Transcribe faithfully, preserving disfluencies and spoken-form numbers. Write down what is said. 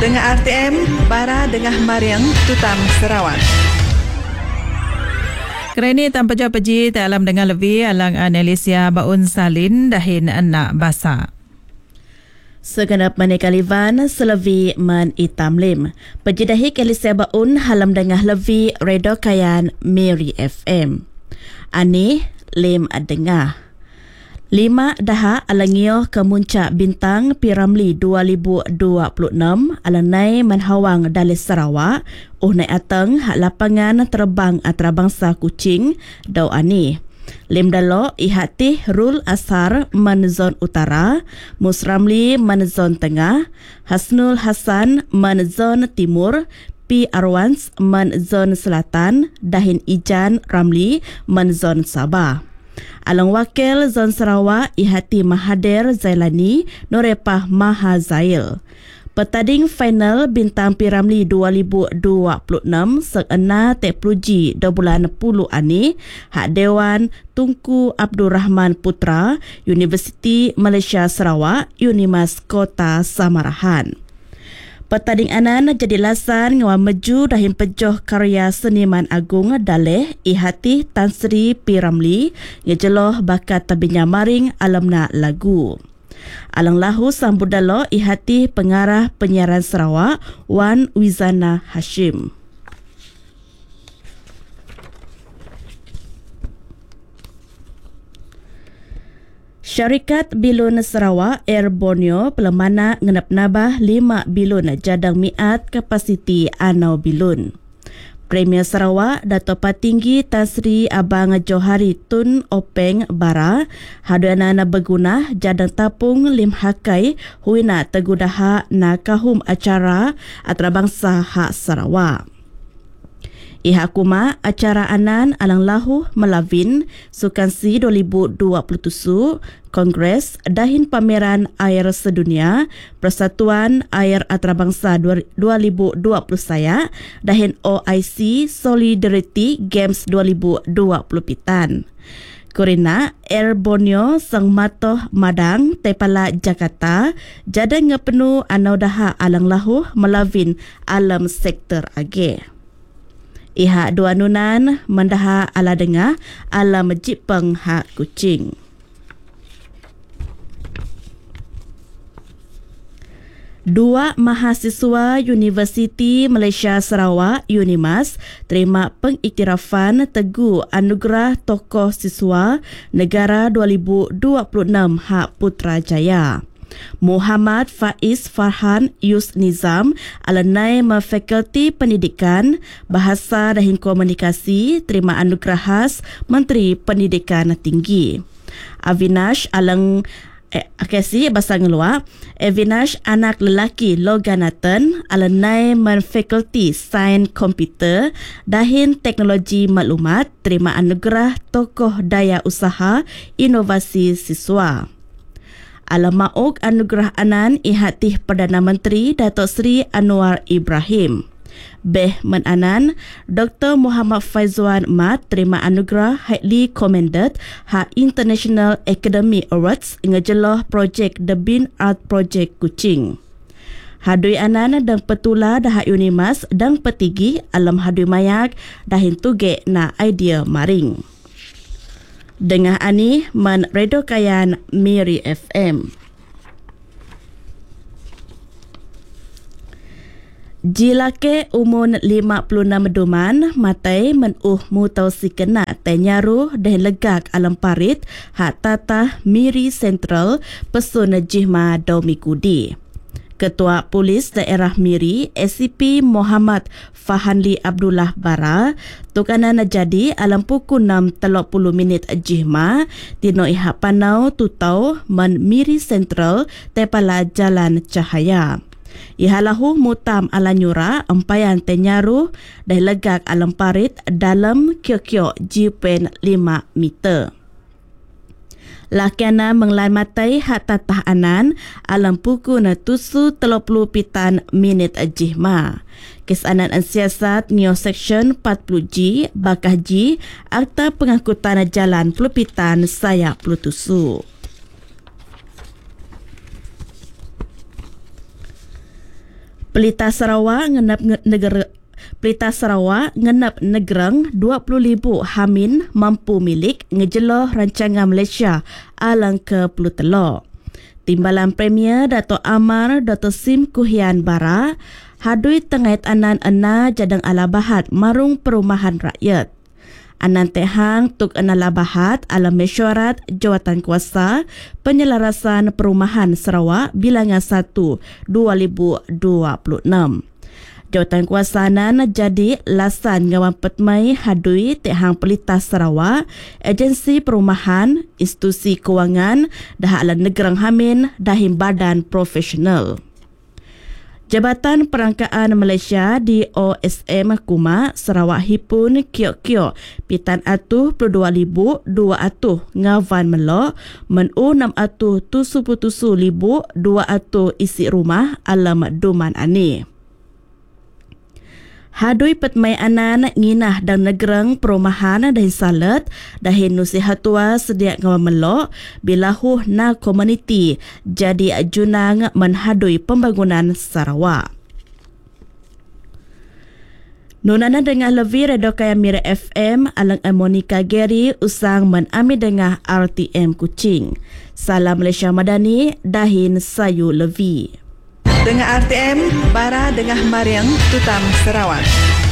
Dengar R T M, Bara Dengah Mariang, Tutam Sarawak. Kerana tanpa jawab peji tak alam dengar lebih alang Analisia Baun Salin dahin anak basa. Segenap menikalivan selevi men itam lim. Pejidahi Kelisia Baun halam dengah levi Redo Kayan Mary F M. Ani lim adengah. Lima daha alangio ke muncak bintang Piramli dua ribu dua puluh enam alanai menhawang Dalis Sarawak uh naik ateng hak lapangan terbang antarabangsa Kuching dau ani. Lim dalo ihati Rul Asar men zon utara, Musramli men zon tengah, Hasnul Hasan men zon timur, P. Arwans men zon selatan, Dahin Ijan Ramli men zon Sabah. Alang wakil zon Sarawak ihati Mahathir Zailani Norepah Maha Zail. Petading final bintang Piramli dua ribu dua puluh enam seena tekpluji do bulan puluh ani hak Dewan Tunku Abdul Rahman Putra Universiti Malaysia Sarawak Unimas Kota Samarahan. Petading anan jadi lasan ngawan meju dahin pejoh karya seniman agung daleh ihati Tan Sri P. Ramli ngejeloh bakat tabinya maring alamna lagu. Alang lahu sambut dalo ihati pengarah penyiaran Sarawak Wan Wizana Hashim. Syarikat Bilun Sarawak Air Borneo pelemana ngenap nabah lima bilun jadang miat kapasiti anau bilun. Premier Sarawak Dato' Patinggi Tan Sri Abang Johari Tun Openg Bara haduana na berguna jadang tapung lim hakai huina tegudaha na kahum acara antarabangsa hak Sarawak. Iha kuma acara anan alang lahu melavin Sukansi dua ribu dua puluh tujuh Kongres dahin pameran air sedunia Persatuan Air Antarabangsa dua ribu dua puluh saya dahin O I C Solidarity Games dua ribu dua puluh pitan. Korina Air Borneo sang matoh madang tepala Jakarta jada ngepenu anau daha alang lahu melavin alam sektor age. Iha dua nunan mendaha ala dengar alam Jipeng hak Kuching. Dua mahasiswa Universiti Malaysia Sarawak Unimas terima pengiktirafan Tegu Anugerah Tokoh Siswa Negara dua ribu dua puluh enam hak Putrajaya. Muhammad Faiz Farhan Yus Nizam alanai Fakulti Pendidikan Bahasa dan Komunikasi terima anugerah khas Menteri Pendidikan Tinggi. Avinash alang eh, akasi bahasa ngelua Avinash anak lelaki Loganathan alanai Fakulti Sains Komputer dahin Teknologi Maklumat terima anugerah Tokoh Daya Usaha Inovasi Siswa. Alam mauk anugerah anan ihatih Perdana Menteri Datuk Seri Anwar Ibrahim. Beh menanan Doktor Muhammad Faizwan Mat terima anugerah highly commended ha International Academy Awards ngejeloh projek The Bin Art Project Kuching. Hadui anan dan petula dah Unimas dan petigi alam hadui mayak dahin tuge na idea maring. Dengah ani man Redo Kayan Miri F M. Jilake umun lima puluh enam duman matai menuh mutau sikena tenyaru dan legak alam parit hak tatah Miri Central pesun jihma Daumikudi. Ketua Polis Daerah Miri S C P Muhammad Fahanli Abdullah Bara tukanan jadi alam pukul enam tiga puluh minit jihma tino ihak panau tutau men Miri Central tepala Jalan Cahaya. Ihalahu mutam ala nyura empayan tenyaru dah legak alam parit dalam kio-kio jipen lima meter. Lakiana menglan matai hak tatah anan alam puku na tusu telok puluh pitan minit jihma. Kes anan ansiasat nyo section empat puluh G bakah G Akta Pengangkutan Jalan Pelupitan saya puluh tusu. Pelita Sarawak ngenap nge- negara Pelita Sarawak ngenap negerang dua puluh ribu hamin mampu milik ngejeloh rancangan Malaysia alang ke Pulau Telok. Timbalan Premier Dato' Amar Dato' Sim Kuhian Bara hadui tengait anan ena jadang alabahat marung perumahan rakyat. Anan tehang tuk ena labahat alam mesyuarat jawatan kuasa penyelarasan perumahan Sarawak bilangan satu dua ribu dua puluh enam. Jawatan kuasaan jadi lasan ngawan petmai hadui tehang Pelita Sarawak, agensi perumahan, institusi kewangan, dah ala negerang hamin, dahim badan profesional. Jabatan Perangkaan Malaysia di O S M Kuma Sarawak hipun kiok-kiok pitan atuh puluh dua ribu dua atuh ngawan melo menu enam atuh tusu putusu ribu dua atuh isi rumah alam duman ani. Hadui petmai anan nginah dan negerang perumahan dahin salet dahin nusihatua sedia ngawan melok bilahuh na komuniti jadi junang menhadui pembangunan Sarawak. Nunana dengah lebih redo kaya Mira F M alang Monica Gary usang menami dengah R T M Kuching. Salam Malaysia Madani dahin sayu lebih. Dengan R T M, Bara Dengah Mariang Tutam Sarawak.